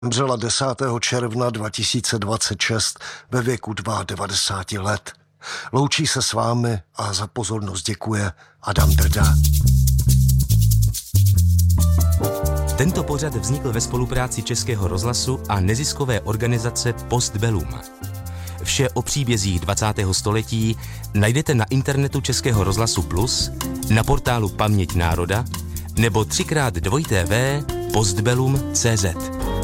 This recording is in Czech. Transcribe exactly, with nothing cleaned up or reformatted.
Zemřela desátého června dva tisíce dvacet šest ve věku devadesáti dvou let. Loučí se s vámi a za pozornost děkuje Adam Drda. Tento pořad vznikl ve spolupráci Českého rozhlasu a neziskové organizace Postbellum. Vše o příbězích dvacátého století najdete na internetu Českého rozhlasu Plus, na portálu Paměť národa nebo třikrát dvojité v postbellum tečka cé zet.